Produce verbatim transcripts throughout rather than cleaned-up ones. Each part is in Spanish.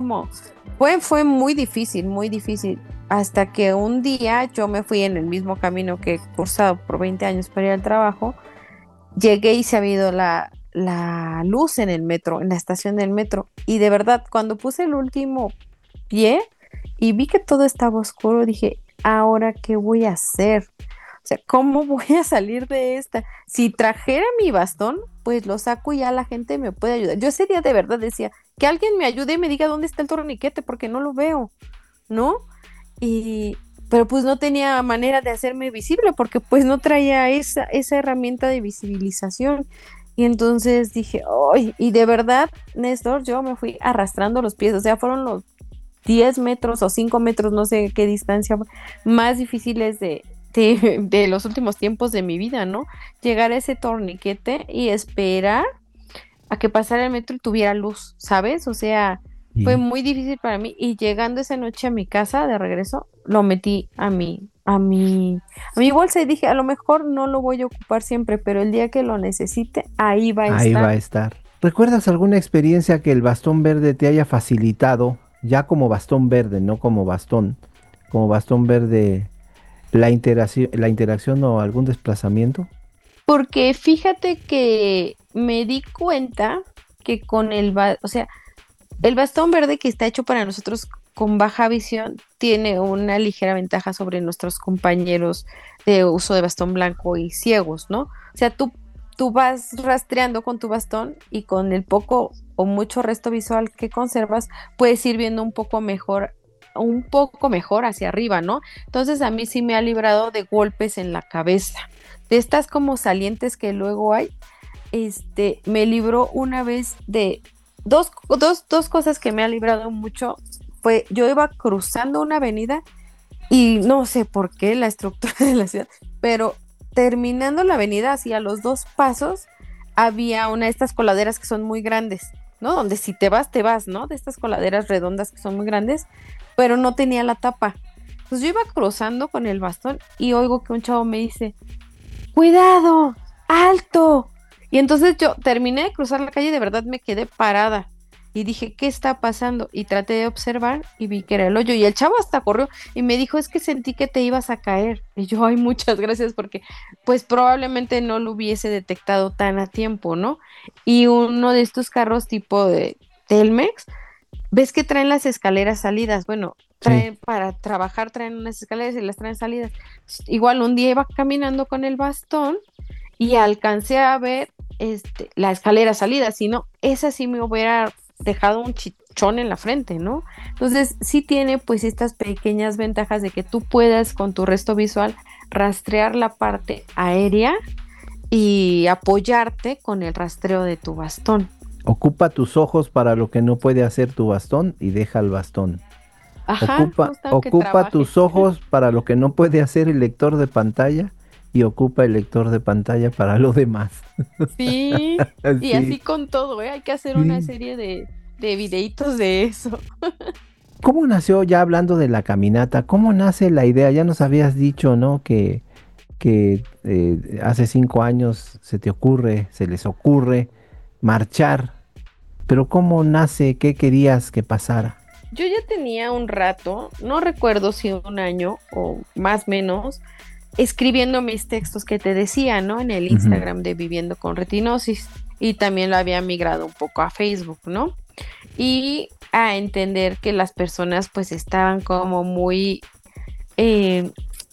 como, fue, fue muy difícil, muy difícil, hasta que un día yo me fui en el mismo camino que he cursado por veinte años para ir al trabajo, llegué y se ha habido la, la luz en el metro, en la estación del metro, y de verdad, cuando puse el último pie y vi que todo estaba oscuro, dije, ¿ahora qué voy a hacer? O sea, ¿cómo voy a salir de esta? Si trajera mi bastón, pues lo saco y ya la gente me puede ayudar. Yo ese día de verdad decía, que alguien me ayude y me diga dónde está el torniquete, porque no lo veo, ¿no? Y, pero pues no tenía manera de hacerme visible, porque pues no traía esa, esa herramienta de visibilización. Y entonces dije, ¡ay! Y de verdad, Néstor, yo me fui arrastrando los pies, o sea, fueron los diez metros o cinco metros, no sé qué distancia, más difíciles de, de, de los últimos tiempos de mi vida, ¿no? Llegar a ese torniquete y esperar a que pasara el metro y tuviera luz, ¿sabes? O sea, fue Y muy difícil para mí y llegando esa noche a mi casa de regreso, lo metí a mi, a mi, a mi bolsa y dije, a lo mejor no lo voy a ocupar siempre, pero el día que lo necesite, ahí va a ahí va estar. a estar. ¿Recuerdas alguna experiencia que el bastón verde te haya facilitado, ya como bastón verde, no como bastón, como bastón verde, la interacción, la interacción o algún desplazamiento? Porque fíjate que me di cuenta que con el, ba- o sea, el bastón verde que está hecho para nosotros con baja visión tiene una ligera ventaja sobre nuestros compañeros de uso de bastón blanco y ciegos, ¿no? O sea, tú, tú vas rastreando con tu bastón y con el poco o mucho resto visual que conservas, puedes ir viendo un poco mejor, un poco mejor hacia arriba, ¿no? Entonces a mí sí me ha librado de golpes en la cabeza, de estas como salientes que luego hay. Este, me libró una vez de dos, dos, dos cosas que me ha librado mucho. Fue, yo iba cruzando una avenida y no sé por qué la estructura de la ciudad, pero terminando la avenida, hacia los dos pasos, había una de estas coladeras que son muy grandes, ¿no? Donde si te vas, te vas, ¿no? De estas coladeras redondas que son muy grandes, pero no tenía la tapa. Pues yo iba cruzando con el bastón y oigo que un chavo me dice, cuidado, alto. Y entonces yo terminé de cruzar la calle y de verdad me quedé parada. Y dije, ¿qué está pasando? Y traté de observar y vi que era el hoyo. Y el chavo hasta corrió y me dijo, es que sentí que te ibas a caer. Y yo, ay, muchas gracias porque pues probablemente no lo hubiese detectado tan a tiempo, ¿no? Y uno de estos carros tipo de Telmex, ves que traen las escaleras salidas. Bueno, Sí. traen para trabajar, traen unas escaleras y las traen salidas. Igual un día iba caminando con el bastón y alcancé a ver este, la escalera salida, si no, esa sí me hubiera dejado un chichón en la frente, ¿no? Entonces, sí tiene pues estas pequeñas ventajas de que tú puedas con tu resto visual rastrear la parte aérea y apoyarte con el rastreo de tu bastón. Ocupa tus ojos para lo que no puede hacer tu bastón y deja el bastón. Ajá, Ocupa, justo que ocupa trabaje. tus ojos para lo que no puede hacer el lector de pantalla y ocupa el lector de pantalla para lo demás. Sí, y Sí, así con todo, ¿eh? Hay que hacer una sí. serie de, de videitos de eso. ¿Cómo nació, ya hablando de la caminata, cómo nace la idea? Ya nos habías dicho, ¿no? Que, que eh, hace cinco años se te ocurre, se les ocurre marchar, pero ¿cómo nace? ¿Qué querías que pasara? Yo ya tenía un rato, no recuerdo si un año o más o menos, escribiendo mis textos que te decía, ¿no? En el Ujú. Instagram de Viviendo con Retinosis y también lo había migrado un poco a Facebook, ¿no? Y a entender que las personas pues estaban como muy, eh,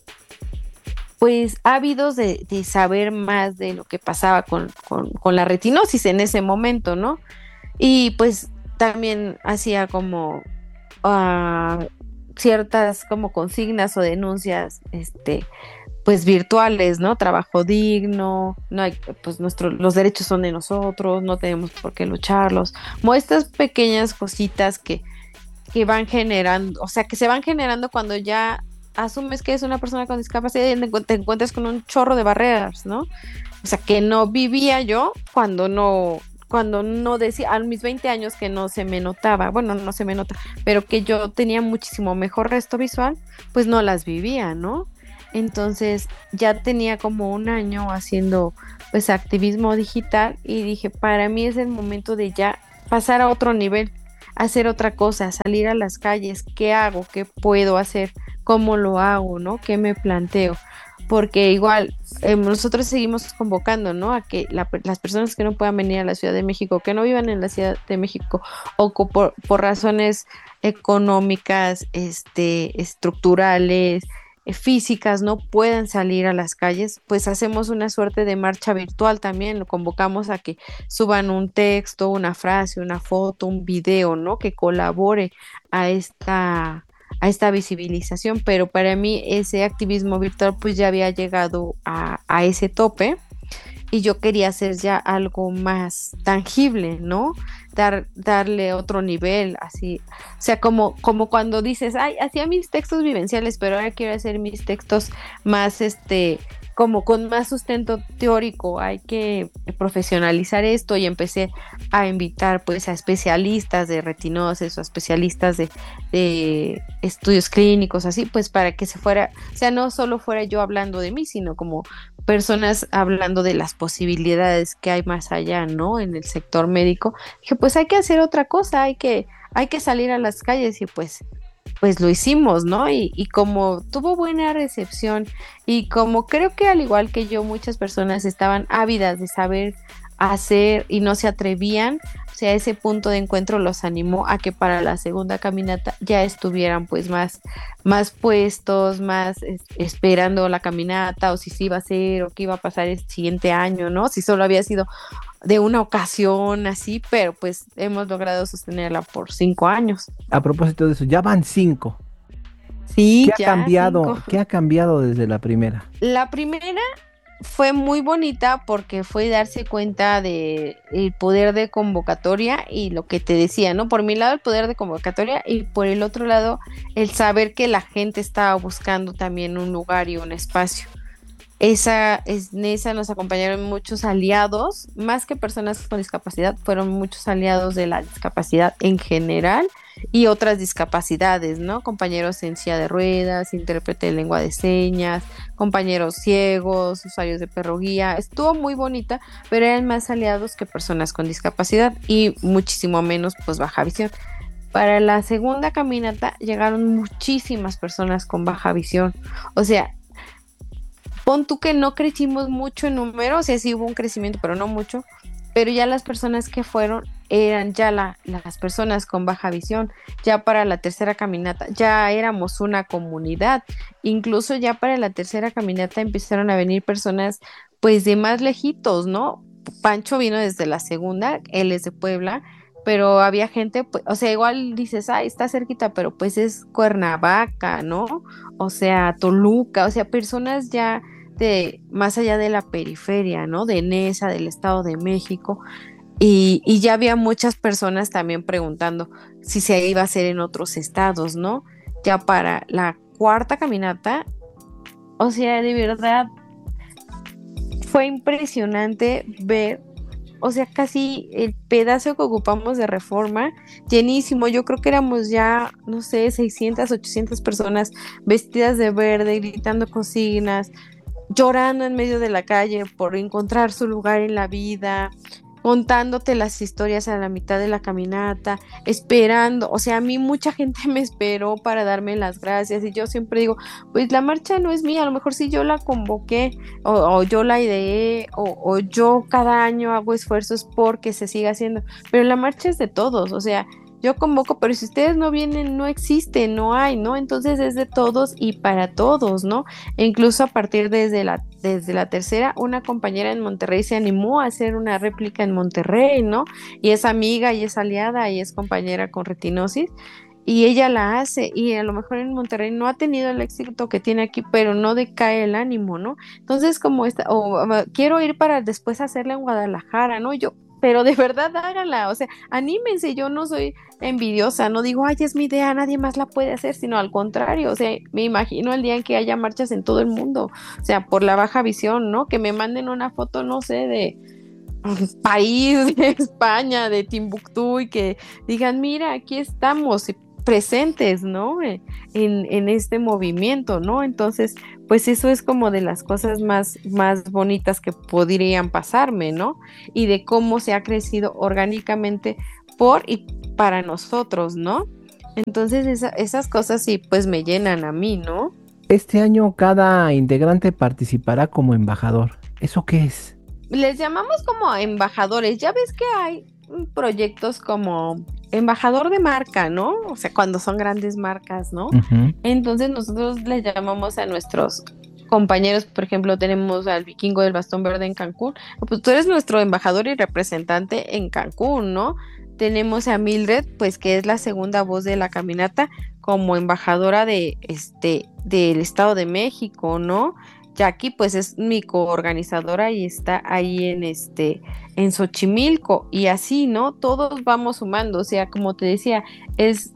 pues ávidos de, de saber más de lo que pasaba con, con, con la retinosis en ese momento, ¿no? Y pues también hacía como uh, ciertas como consignas o denuncias, este, pues virtuales, ¿no? Trabajo digno, no hay, pues nuestros, los derechos son de nosotros, no tenemos por qué lucharlos, como estas pequeñas cositas que, que van generando, o sea, que se van generando cuando ya asumes que es una persona con discapacidad y te te encuentras con un chorro de barreras, ¿no? O sea, que no vivía yo cuando no, cuando no decía, a mis veinte años que no se me notaba, bueno, no se me nota, pero que yo tenía muchísimo mejor resto visual, pues no las vivía, ¿no? Entonces ya tenía como un año haciendo pues activismo digital y dije, para mí es el momento de ya pasar a otro nivel, hacer otra cosa, salir a las calles, ¿qué hago? ¿Qué puedo hacer? ¿Cómo lo hago? ¿No? ¿Qué me planteo? Porque igual eh, nosotros seguimos convocando, ¿no? A que la las personas que no puedan venir a la Ciudad de México, que no vivan en la Ciudad de México o co- por, por razones económicas, este, estructurales, eh, físicas, no puedan salir a las calles, pues hacemos una suerte de marcha virtual también, lo convocamos a que suban un texto, una frase, una foto, un video, ¿no? Que colabore a esta a esta visibilización, pero para mí ese activismo virtual pues ya había llegado a, a ese tope y yo quería hacer ya algo más tangible, ¿no? Dar, darle otro nivel, así, o sea, como, como cuando dices, ay, hacía mis textos vivenciales, pero ahora quiero hacer mis textos más, este, como con más sustento teórico, hay que profesionalizar esto y empecé a invitar pues a especialistas de retinosis o especialistas de, de estudios clínicos, así, pues para que se fuera, o sea, no solo fuera yo hablando de mí, sino como personas hablando de las posibilidades que hay más allá, ¿no? En el sector médico. Dije, pues hay que hacer otra cosa, hay que, hay que salir a las calles y pues, pues lo hicimos, ¿no? Y, y como tuvo buena recepción y como creo que al igual que yo, muchas personas estaban ávidas de saber hacer y no se atrevían, o sea, ese punto de encuentro los animó a que para la segunda caminata ya estuvieran pues más, más puestos, más es- esperando la caminata o si se iba a hacer o qué iba a pasar el siguiente año, ¿no? Si solo había sido de una ocasión así, pero pues hemos logrado sostenerla por cinco años. A propósito de eso, ya van cinco. ¿Qué Sí, ha ya cinco. cambiado? ¿Qué ha cambiado desde la primera? La primera fue muy bonita porque fue darse cuenta de el poder de convocatoria y lo que te decía, ¿no? Por mi lado el poder de convocatoria y por el otro lado el saber que la gente estaba buscando también un lugar y un espacio. Esa, es- en esa nos acompañaron muchos aliados, más que personas con discapacidad, fueron muchos aliados de la discapacidad en general y otras discapacidades, ¿no? Compañeros en silla de ruedas, intérprete de lengua de señas, compañeros ciegos, usuarios de perro guía. Estuvo muy bonita, pero eran más aliados que personas con discapacidad y muchísimo menos, pues, baja visión. Para la segunda caminata llegaron muchísimas personas con baja visión. O sea, pon tú que no crecimos mucho en número, o sea, sí hubo un crecimiento, pero no mucho, pero ya las personas que fueron eran ya la, las personas con baja visión, ya para la tercera caminata, ya éramos una comunidad, incluso ya para la tercera caminata empezaron a venir personas pues de más lejitos, ¿no? Pancho vino desde la segunda, él es de Puebla, pero había gente, pues, o sea, igual dices, ah, está cerquita, pero pues es Cuernavaca, ¿no? O sea, Toluca, o sea, personas ya de más allá de la periferia, ¿no? De Nesa, del Estado de México, y, y ya había muchas personas también preguntando si se iba a hacer en otros estados, ¿no? Ya para la cuarta caminata, o sea, de verdad fue impresionante ver, o sea, casi el pedazo que ocupamos de Reforma, llenísimo. Yo creo que éramos ya, no sé, seiscientas, ochocientas personas vestidas de verde, gritando consignas, llorando en medio de la calle por encontrar su lugar en la vida, contándote las historias a la mitad de la caminata, esperando, o sea, a mí mucha gente me esperó para darme las gracias y yo siempre digo, pues la marcha no es mía, a lo mejor si yo la convoqué o, o yo la ideé o, o yo cada año hago esfuerzos porque se siga haciendo, pero la marcha es de todos, o sea, yo convoco, pero si ustedes no vienen, no existe, no hay, ¿no? Entonces es de todos y para todos, ¿no? E incluso a partir desde la, desde la tercera, una compañera en Monterrey se animó a hacer una réplica en Monterrey, ¿no? Y es amiga y es aliada y es compañera con retinosis. Y ella la hace, y a lo mejor en Monterrey no ha tenido el éxito que tiene aquí, pero no decae el ánimo, ¿no? Entonces, como esta, o o, quiero ir para después hacerla en Guadalajara, ¿no? Yo, pero de verdad háganla, o sea, anímense, yo no soy envidiosa, no digo, ay, es mi idea, nadie más la puede hacer, sino al contrario, o sea, me imagino el día en que haya marchas en todo el mundo, o sea, por la baja visión, ¿no? Que me manden una foto, no sé, de París, de España, de Timbuktu y que digan, mira, aquí estamos y presentes, ¿no? Eh, En, en este movimiento, ¿no? Entonces, pues eso es como de las cosas más, más bonitas que podrían pasarme, ¿no? Y de cómo se ha crecido orgánicamente por y para nosotros, ¿no? Entonces esa- esas cosas sí, pues me llenan a mí, ¿no? Este año cada integrante participará como embajador. ¿Eso qué es? Les llamamos como embajadores. Ya ves que hay mm, proyectos como embajador de marca, ¿no? O sea, cuando son grandes marcas, ¿no? Ujú. Entonces nosotros les llamamos a nuestros compañeros, por ejemplo, tenemos al Vikingo del Bastón Verde en Cancún. Pues tú eres nuestro embajador y representante en Cancún, ¿no? Tenemos a Mildred, pues que es la segunda voz de la caminata como embajadora de este del Estado de México, ¿no? Jackie, pues es mi coorganizadora y está ahí en este, en Xochimilco, y así, ¿no? Todos vamos sumando, o sea, como te decía, es,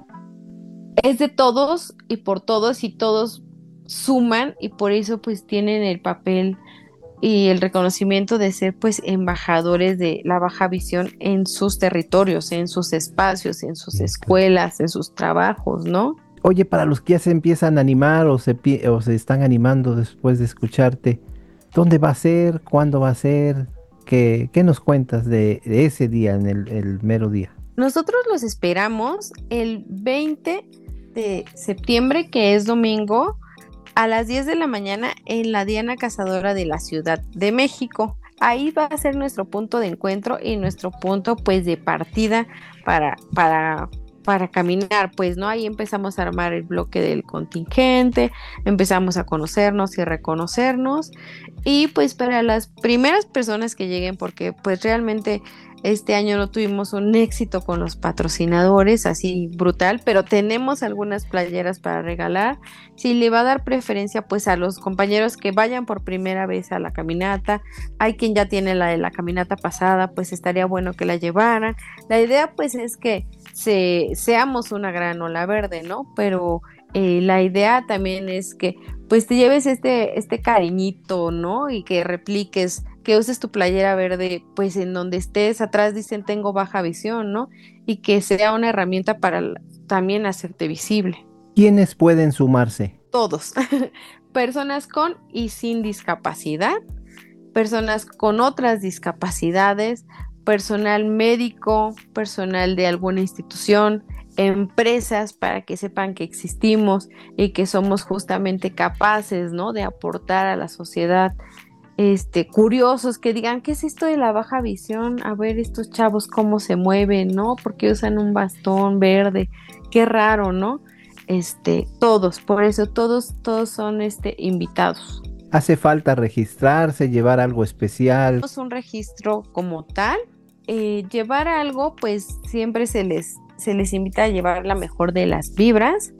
es de todos y por todos y todos suman y por eso pues tienen el papel y el reconocimiento de ser pues embajadores de la Baja Visión en sus territorios, en sus espacios, en sus Sí, claro. escuelas, en sus trabajos, ¿no? Oye, para los que ya se empiezan a animar o se, pi- o se están animando después de escucharte, ¿dónde va a ser? ¿Cuándo va a ser? ¿Qué, qué nos cuentas de, de ese día, en el, el mero día? Nosotros los esperamos el veinte de septiembre, que es domingo, a las diez de la mañana en la Diana Cazadora de la Ciudad de México. Ahí va a ser nuestro punto de encuentro y nuestro punto pues de partida para, para, para caminar, pues, ¿no? Ahí empezamos a armar el bloque del contingente, empezamos a conocernos y reconocernos, y pues para las primeras personas que lleguen, porque pues realmente este año no tuvimos un éxito con los patrocinadores así brutal, pero tenemos algunas playeras para regalar. Si le va a dar preferencia pues a los compañeros que vayan por primera vez a la caminata, hay quien ya tiene la de la caminata pasada, pues estaría bueno que la llevaran. La idea pues es que se, seamos una gran ola verde, ¿no? Pero eh, la idea también es que pues te lleves este, este cariñito, ¿no? Y que repliques, que uses tu playera verde, pues en donde estés, atrás dicen tengo baja visión, ¿no? Y que sea una herramienta para la- también hacerte visible. ¿Quiénes pueden sumarse? Todos, personas con y sin discapacidad, personas con otras discapacidades, personal médico, personal de alguna institución, empresas para que sepan que existimos y que somos justamente capaces, ¿no? De aportar a la sociedad, este, curiosos que digan, ¿qué es esto de la baja visión? A ver estos chavos cómo se mueven, ¿no? Porque usan un bastón verde, qué raro, ¿no? Este, todos, por eso todos, todos son este invitados. ¿Hace falta registrarse, llevar algo especial? Es un registro como tal. Eh, llevar algo, pues siempre se les, se les invita a llevar la mejor de las vibras.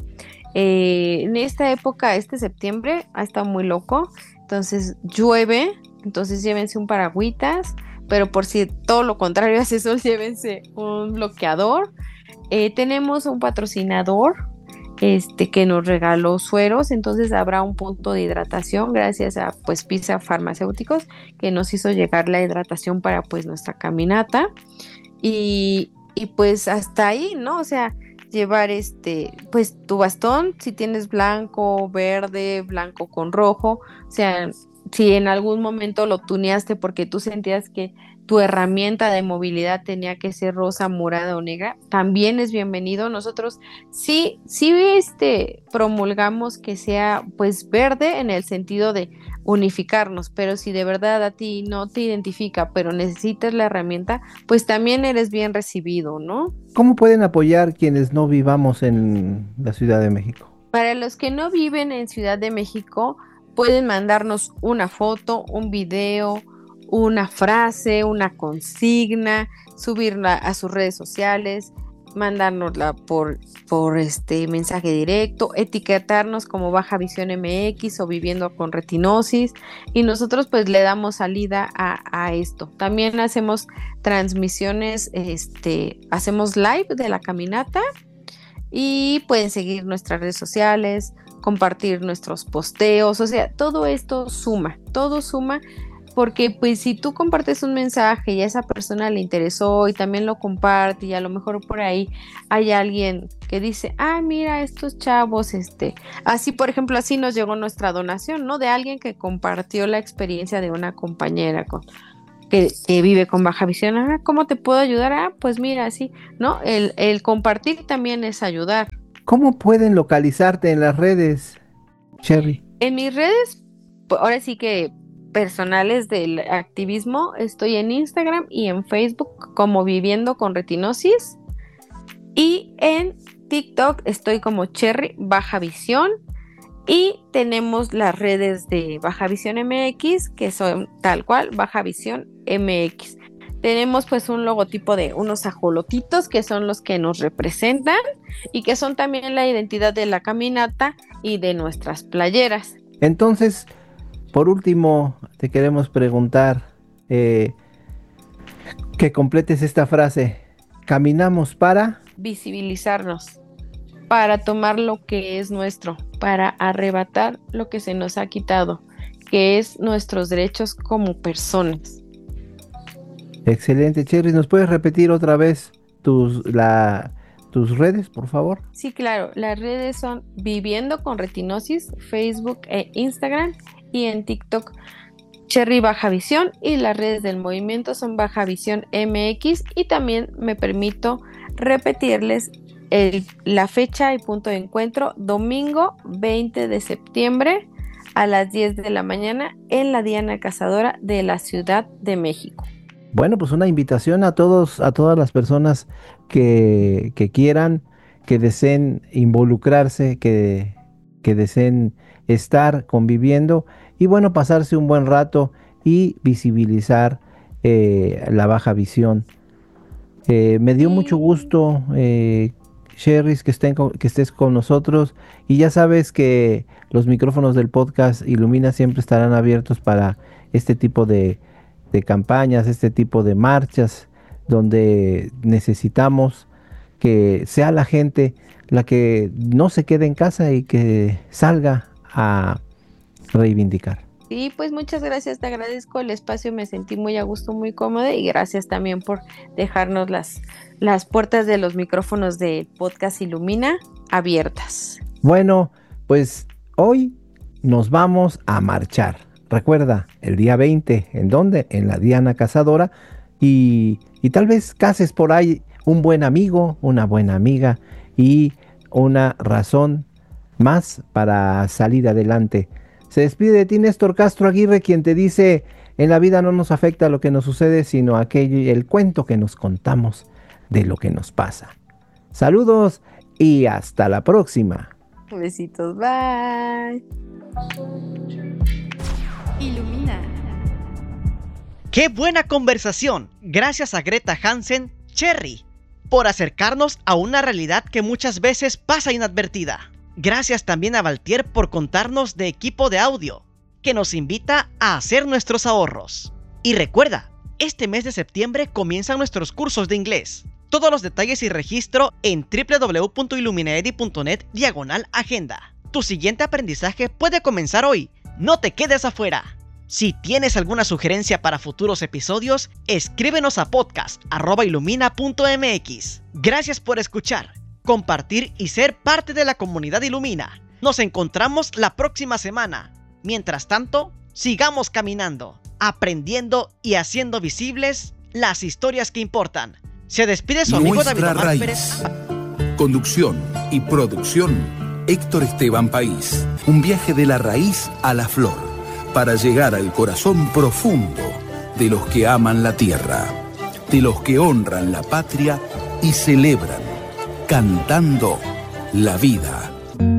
Eh, en esta época, este septiembre, ha estado muy loco, entonces llueve, entonces llévense un paragüitas, pero por si todo lo contrario hace sol, llévense un bloqueador. Eh, tenemos un patrocinador este, que nos regaló sueros, entonces habrá un punto de hidratación gracias a pues Pisa Farmacéuticos, que nos hizo llegar la hidratación para pues nuestra caminata, y, y pues hasta ahí, ¿no? O sea, llevar este, pues tu bastón, si tienes blanco, verde, blanco con rojo, o sea, si en algún momento lo tuneaste porque tú sentías que tu herramienta de movilidad tenía que ser rosa, morada o negra, también es bienvenido. Nosotros sí, sí, este, promulgamos que sea pues verde en el sentido de unificarnos, pero si de verdad a ti no te identifica, pero necesitas la herramienta, pues también eres bien recibido, ¿no? ¿Cómo pueden apoyar quienes no vivamos en la Ciudad de México? Para los que no viven en Ciudad de México, pueden mandarnos una foto, un video, una frase, una consigna, subirla a sus redes sociales, mandárnosla por, por este mensaje directo, etiquetarnos como Baja Visión M X o Viviendo con Retinosis, y nosotros pues le damos salida a, a esto. También hacemos transmisiones, este, hacemos live de la caminata, y pueden seguir nuestras redes sociales, compartir nuestros posteos, o sea, todo esto suma, todo suma, porque pues si tú compartes un mensaje y a esa persona le interesó y también lo comparte, y a lo mejor por ahí hay alguien que dice, ah, mira, estos chavos, este, así por ejemplo, así nos llegó nuestra donación, ¿no? De alguien que compartió la experiencia de una compañera con que, que vive con baja visión. Ah, ¿cómo te puedo ayudar? Ah, pues mira, sí, ¿no? El, el compartir también es ayudar. ¿Cómo pueden localizarte en las redes, Cherry? En mis redes, pues, ahora sí que personales del activismo, estoy en Instagram y en Facebook como Viviendo con Retinosis, y en TikTok estoy como Cherry Baja Visión, y tenemos las redes de Baja Visión M X, que son tal cual Baja Visión M X. Tenemos pues un logotipo de unos ajolotitos que son los que nos representan y que son también la identidad de la caminata y de nuestras playeras. Entonces, por último, te queremos preguntar eh, que completes esta frase. Caminamos para visibilizarnos, para tomar lo que es nuestro, para arrebatar lo que se nos ha quitado, que es nuestros derechos como personas. Excelente, Cherry. ¿Nos puedes repetir otra vez tus, la, tus redes, por favor? Sí, claro. Las redes son Viviendo con Retinosis, Facebook e Instagram, y en TikTok Cherry Baja Visión, y las redes del movimiento son Baja Visión M X, y también me permito repetirles el, la fecha y punto de encuentro: domingo veinte de septiembre a las diez de la mañana en la Diana Cazadora de la Ciudad de México. Bueno, pues una invitación a todos, a todas las personas que, que quieran, que deseen involucrarse, que, que deseen estar conviviendo y bueno, pasarse un buen rato y visibilizar eh, la baja visión. Eh, me dio mucho gusto, eh, Cherry, que, estén con, que estés con nosotros, y ya sabes que los micrófonos del podcast Ilumina siempre estarán abiertos para este tipo de de campañas, este tipo de marchas, donde necesitamos que sea la gente la que no se quede en casa y que salga a reivindicar. Sí, pues muchas gracias, te agradezco el espacio, me sentí muy a gusto, muy cómoda, y gracias también por dejarnos las, las puertas de los micrófonos de Podcast Ilumina abiertas. Bueno, pues hoy nos vamos a marchar. Recuerda, el día veinte, ¿en dónde? En la Diana Cazadora, y, y tal vez cases por ahí un buen amigo, una buena amiga y una razón más para salir adelante. Se despide de ti Néstor Castro Aguirre, quien te dice: en la vida no nos afecta lo que nos sucede, sino aquello y el cuento que nos contamos de lo que nos pasa. Saludos y hasta la próxima. Besitos, bye. Ilumina. ¡Qué buena conversación! Gracias a Greta Hansen, Cherry, por acercarnos a una realidad que muchas veces pasa inadvertida. Gracias también a Valtier por contarnos de equipo de audio, que nos invita a hacer nuestros ahorros. Y recuerda, este mes de septiembre comienzan nuestros cursos de inglés. Todos los detalles y registro en w w w punto iluminaedi punto net diagonal agenda. Tu siguiente aprendizaje puede comenzar hoy. No te quedes afuera. Si tienes alguna sugerencia para futuros episodios, escríbenos a podcast arroba ilumina punto m x. Gracias por escuchar, compartir y ser parte de la comunidad Ilumina. Nos encontramos la próxima semana. Mientras tanto, sigamos caminando, aprendiendo y haciendo visibles las historias que importan. Se despide su amigo David Omar Pérez. Conducción y producción, Héctor Esteban País. Un viaje de la raíz a la flor, para llegar al corazón profundo de los que aman la tierra, de los que honran la patria y celebran, cantando la vida.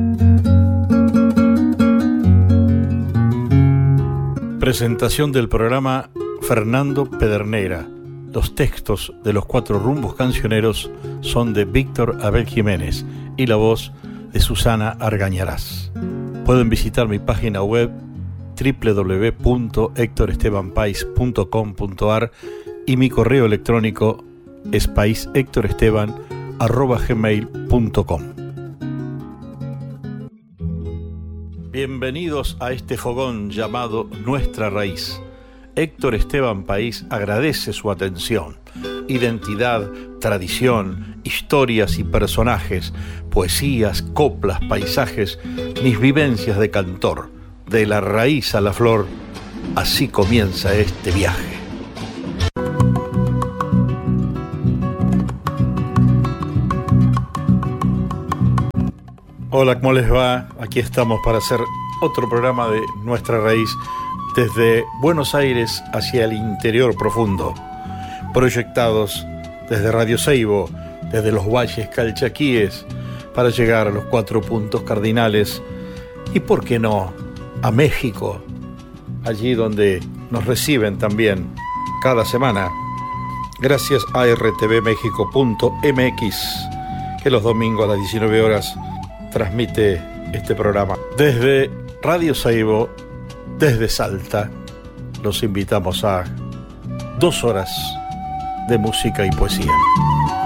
Presentación del programa Fernando Pedernera. Los textos de los cuatro rumbos cancioneros son de Víctor Abel Jiménez y la voz de Susana Argañarás. Pueden visitar mi página web w w w punto héctor esteban pais punto com punto a r y mi correo electrónico es pais héctor esteban arroba gmail punto com. Bienvenidos a este fogón llamado Nuestra Raíz. Héctor Esteban País agradece su atención. Identidad, tradición, historias y personajes, poesías, coplas, paisajes, mis vivencias de cantor, de la raíz a la flor, así comienza este viaje. Hola, ¿cómo les va? Aquí estamos para hacer otro programa de Nuestra Raíz desde Buenos Aires hacia el interior profundo. Proyectados desde Radio Seibo, desde los valles calchaquíes, para llegar a los cuatro puntos cardinales y, ¿por qué no?, a México, allí donde nos reciben también cada semana, gracias a r t v méxico punto m x, que los domingos a las diecinueve horas transmite este programa. Desde Radio Seibo, desde Salta, los invitamos a dos horas de música y poesía.